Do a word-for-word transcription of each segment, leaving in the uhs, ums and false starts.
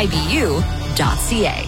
I B U dot C A.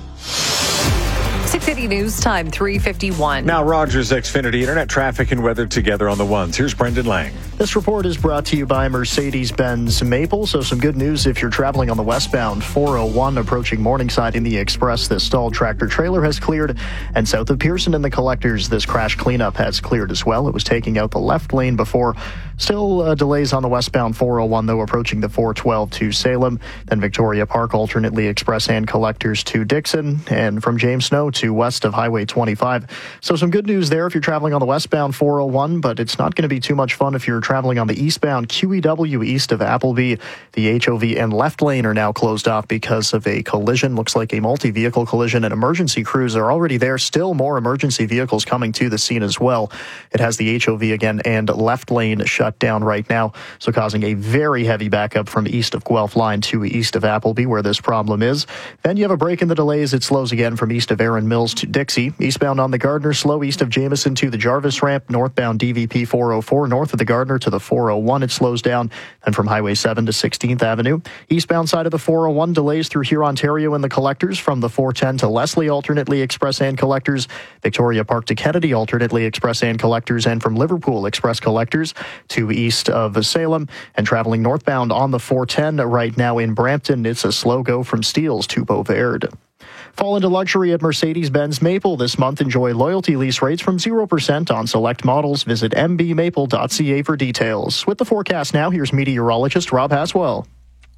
six eighty News Time, three fifty-one. Now Rogers Xfinity Internet traffic and weather together on the ones. Here's Brendan Lang. This report is brought to you by Mercedes-Benz Maple. So some good news if you're traveling on the westbound four oh one approaching Morningside in the Express. This stalled tractor trailer has cleared. And south of Pearson in the Collectors, this crash cleanup has cleared as well. It was taking out the left lane before. Still uh, delays on the westbound four oh one, though, approaching the four twelve to Salem. Then Victoria Park, alternately Express and Collectors to Dixon. And from James Snow to west of Highway twenty-five. So some good news there if you're traveling on the westbound four oh one, but it's not going to be too much fun if you're traveling on the eastbound Q E W east of Appleby. The H O V and left lane are now closed off because of a collision. Looks like a multi-vehicle collision, and emergency crews are already there. Still more emergency vehicles coming to the scene as well. It has the H O V again and left lane shut down right now, so causing a very heavy backup from east of Guelph line to east of Appleby where this problem is. Then you have a break in the delays. It slows again from east of Erin Mills to Dixie. Eastbound on the Gardner, slow east of Jameson to the Jarvis ramp. Northbound D V P four oh four, north of the Gardner to the four oh one, it slows down. And from Highway seven to sixteenth Avenue. Eastbound side of the four oh one, delays through Huron, Ontario and the Collectors from the four ten to Leslie, alternately Express and Collectors. Victoria Park to Kennedy, alternately Express and Collectors. And from Liverpool, Express Collectors to east of Salem. And traveling northbound on the four ten right now in Brampton, it's a slow go from Steeles to Beauverde. Fall into luxury at Mercedes-Benz Maple this month. Enjoy loyalty lease rates from zero percent on select models. Visit m b maple dot c a for details. With the forecast now, here's meteorologist Rob Haswell.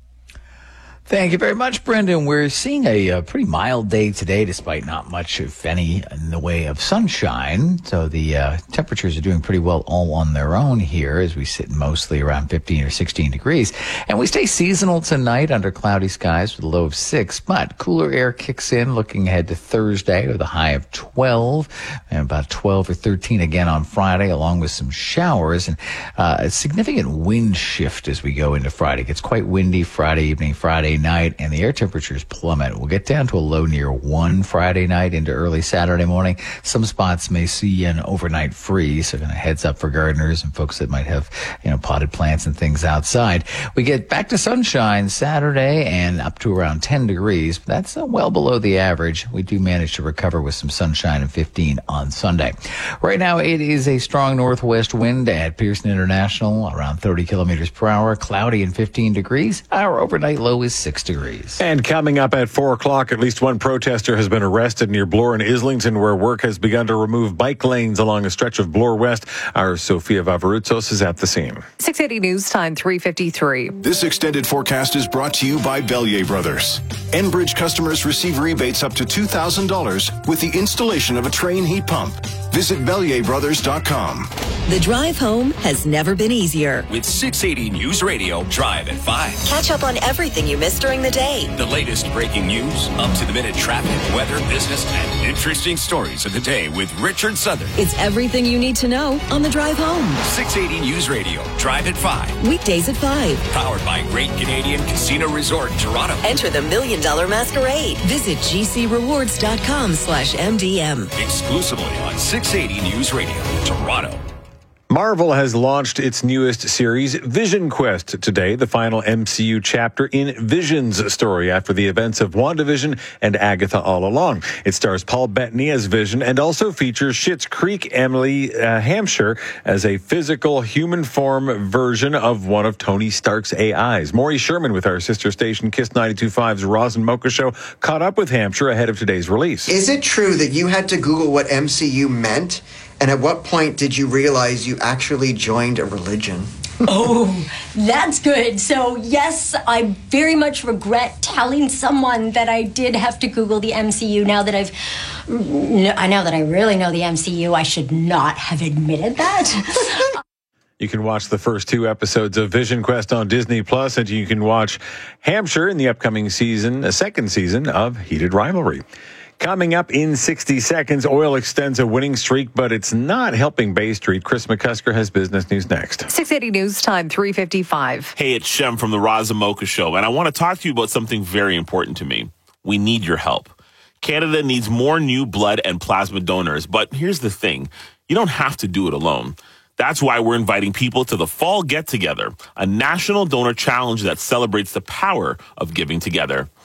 Thank you very much, Brendan. We're seeing a, a pretty mild day today, despite not much, if any, in the way of sunshine. So the uh, temperatures are doing pretty well all on their own here as we sit mostly around fifteen or sixteen degrees. And we stay seasonal tonight under cloudy skies with a low of six, but cooler air kicks in looking ahead to Thursday with a high of twelve and about twelve or thirteen again on Friday, along with some showers and uh, a significant wind shift as we go into Friday. It gets quite windy Friday evening, Friday night, and the air temperatures plummet. We'll get down to a low near one Friday night into early Saturday morning. Some spots may see an overnight freeze, so kind of heads up for gardeners and folks that might have, you know, potted plants and things outside. We get back to sunshine Saturday and up to around ten degrees. That's uh, well below the average. We do manage to recover with some sunshine and fifteen on Sunday. Right now, it is a strong northwest wind at Pearson International, around thirty kilometers per hour, cloudy and fifteen degrees. Our overnight low is six degrees. And coming up at four o'clock, at least one protester has been arrested near Bloor and Islington, where work has begun to remove bike lanes along a stretch of Bloor West. Our Sophia Vavarutsos is at the scene. six eighty News Time, three fifty-three. This extended forecast is brought to you by Bellier Brothers. Enbridge customers receive rebates up to two thousand dollars with the installation of a Train heat pump. Visit Bellier Brothers dot com. The drive home has never been easier. With six eighty News Radio, Drive at five. Catch up on everything you missed during the day. The latest breaking news, up-to-the-minute traffic, weather, business, and interesting stories of the day with Richard Southern. It's everything you need to know on the drive home. six eighty News Radio, Drive at five. Weekdays at five. Powered by Great Canadian Casino Resort, Toronto. Enter the Million Dollar Masquerade. Visit g c rewards dot com slash m d m. Exclusively on six eighty News Radio, Toronto. Marvel has launched its newest series, Vision Quest, today, the final M C U chapter in Vision's story after the events of WandaVision and Agatha All Along. It stars Paul Bettany as Vision and also features Schitt's Creek Emily uh, Hampshire as a physical human form version of one of Tony Stark's A Is. Maury Sherman with our sister station Kiss ninety-two point five's Roz and Mocha Show caught up with Hampshire ahead of today's release. Is it true that you had to Google what M C U meant? And at what point did you realize you actually joined a religion? Oh, that's good. So, yes, I very much regret telling someone that I did have to Google the M C U. Now that I've, I know that I really know the M C U, I should not have admitted that. You can watch the first two episodes of Vision Quest on Disney Plus, and you can watch Hampshire in the upcoming season, a second season of Heated Rivalry. Coming up in sixty seconds, oil extends a winning streak, but it's not helping Bay Street. Chris McCusker has business news next. six eighty News Time, three fifty-five. Hey, it's Shem from the Roz and Mocha Show, and I want to talk to you about something very important to me. We need your help. Canada needs more new blood and plasma donors, but here's the thing. You don't have to do it alone. That's why we're inviting people to the Fall Get Together, a national donor challenge that celebrates the power of giving together.